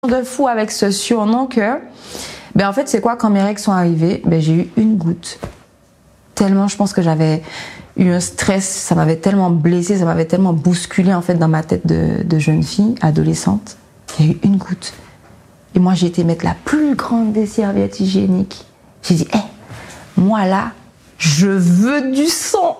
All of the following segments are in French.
de fou avec ce surnom que, ben en fait, c'est quoi, quand mes règles sont arrivées, ben j'ai eu une goutte. Tellement, je pense que j'avais eu un stress, ça m'avait tellement blessée, ça m'avait tellement bousculée en fait dans ma tête de jeune fille, adolescente. Il y a eu une goutte. Et moi, j'ai été mettre la plus grande des serviettes hygiéniques. J'ai dit, moi là, je veux du sang.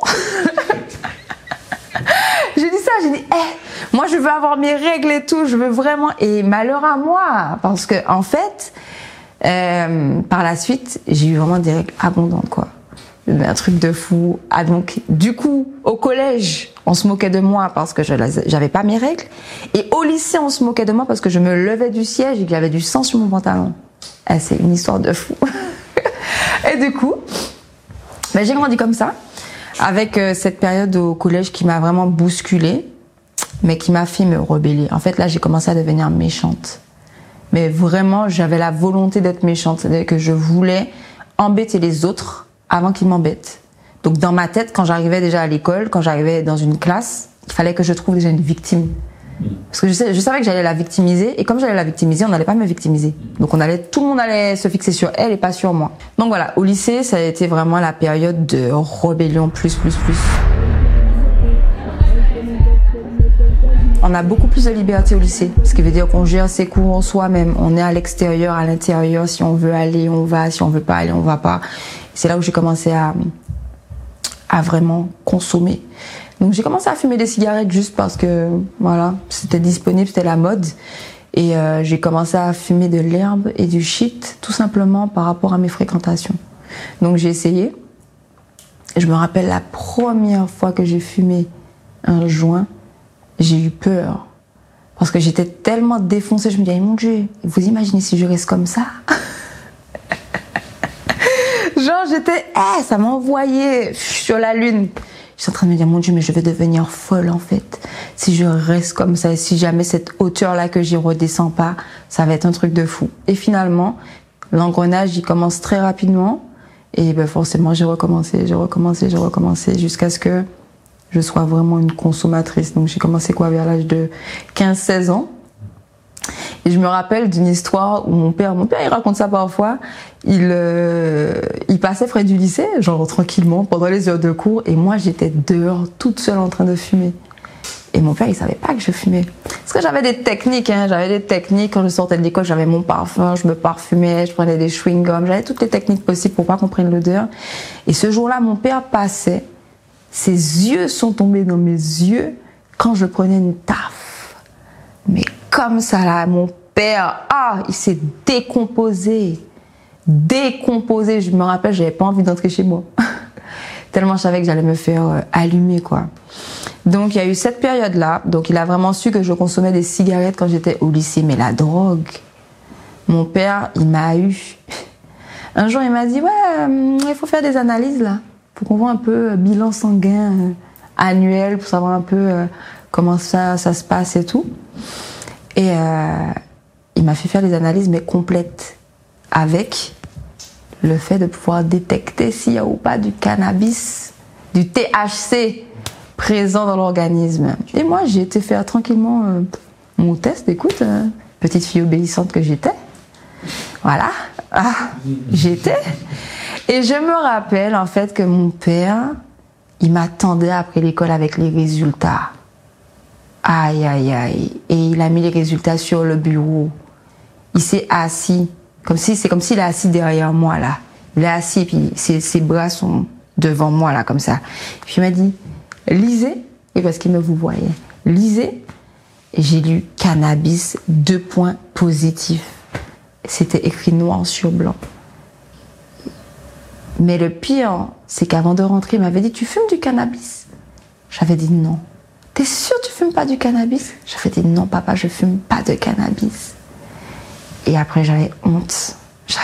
J'ai dit ça, j'ai dit, moi je veux avoir mes règles et tout, je veux vraiment, et malheur à moi, parce que en fait, par la suite, j'ai eu vraiment des règles abondantes, quoi. Un truc de fou. Ah, donc, du coup, au collège, on se moquait de moi parce que j'avais pas mes règles, et au lycée, on se moquait de moi parce que je me levais du siège et que j'avais du sang sur mon pantalon. C'est une histoire de fou. Et du coup, ben, j'ai grandi comme ça, avec cette période au collège qui m'a vraiment bousculée, mais qui m'a fait me rebeller. En fait, là, j'ai commencé à devenir méchante. Mais vraiment, j'avais la volonté d'être méchante. C'est-à-dire que je voulais embêter les autres avant qu'ils m'embêtent. Donc, dans ma tête, quand j'arrivais déjà à l'école, quand j'arrivais dans une classe, il fallait que je trouve déjà une victime. Parce que je savais que j'allais la victimiser, et comme j'allais la victimiser, on n'allait pas me victimiser. Donc tout le monde allait se fixer sur elle et pas sur moi. Donc voilà, au lycée, ça a été vraiment la période de rébellion plus. On a beaucoup plus de liberté au lycée, ce qui veut dire qu'on gère ses cours soi-même. On est à l'extérieur, à l'intérieur. Si on veut aller, on va. Si on veut pas aller, on va pas. C'est là où j'ai commencé à vraiment consommer. Donc j'ai commencé à fumer des cigarettes juste parce que voilà, c'était disponible, c'était la mode. Et j'ai commencé à fumer de l'herbe et du shit tout simplement par rapport à mes fréquentations. Donc j'ai essayé. Je me rappelle la première fois que j'ai fumé un joint, j'ai eu peur. Parce que j'étais tellement défoncée, je me disais, mon Dieu, vous imaginez si je reste comme ça? Genre j'étais, ça m'envoyait sur la lune. Je suis en train de me dire, mon Dieu, mais je vais devenir folle en fait. Si je reste comme ça, et si jamais cette hauteur-là que j'y redescends pas, ça va être un truc de fou. Et finalement, l'engrenage, il commence très rapidement. Et ben forcément, j'ai recommencé jusqu'à ce que je sois vraiment une consommatrice. Donc j'ai commencé vers l'âge de 15-16 ans. Et je me rappelle d'une histoire où mon père il raconte ça parfois, il passait près du lycée, genre tranquillement, pendant les heures de cours, et moi j'étais dehors, toute seule en train de fumer. Et mon père, il savait pas que je fumais. Parce que j'avais des techniques, quand je sortais de l'école, j'avais mon parfum, je me parfumais, je prenais des chewing-gums, j'avais toutes les techniques possibles pour pas qu'on prenne l'odeur. Et ce jour-là, mon père passait, ses yeux sont tombés dans mes yeux quand je prenais une taf. Mais comme ça là, mon père, il s'est décomposé. Je me rappelle, j'avais pas envie d'entrer chez moi. Tellement je savais que j'allais me faire allumer, quoi. Donc il y a eu cette période-là. Donc il a vraiment su que je consommais des cigarettes quand j'étais au lycée. Mais la drogue, mon père, il m'a eu. Un jour, il m'a dit, il faut faire des analyses là. Faut qu'on voit un peu bilan sanguin annuel pour savoir un peu comment ça se passe et tout. Et il m'a fait faire des analyses, mais complètes, avec le fait de pouvoir détecter s'il y a ou pas du cannabis, du THC présent dans l'organisme. Et moi, j'ai été faire tranquillement mon test, écoute, petite fille obéissante que j'étais. Voilà, j'étais. Et je me rappelle en fait que mon père, il m'attendait après l'école avec les résultats. Aïe. Et il a mis les résultats sur le bureau. Il s'est assis. C'est comme s'il est assis derrière moi, là. Il est assis, puis ses bras sont devant moi, là, comme ça. Puis il m'a dit, lisez. Et parce qu'il me vous voyait. Lisez. Et j'ai lu cannabis, 2 points positifs. C'était écrit noir sur blanc. Mais le pire, c'est qu'avant de rentrer, il m'avait dit, tu fumes du cannabis? J'avais dit non. T'es sûr que tu fumes pas du cannabis? J'avais dit non, papa, je fume pas de cannabis. Et après, j'avais honte,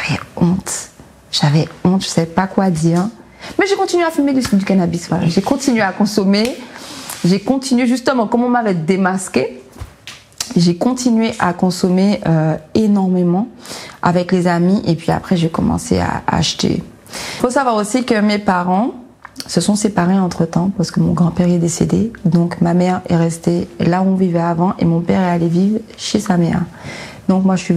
je savais pas quoi dire. Mais j'ai continué à fumer du cannabis, voilà. J'ai continué à consommer, justement, comme on m'avait démasqué, j'ai continué à consommer énormément avec les amis, et puis après, j'ai commencé à acheter. Il faut savoir aussi que mes parents se sont séparés entre-temps parce que mon grand-père est décédé. Donc ma mère est restée là où on vivait avant et mon père est allé vivre chez sa mère. Donc moi je suis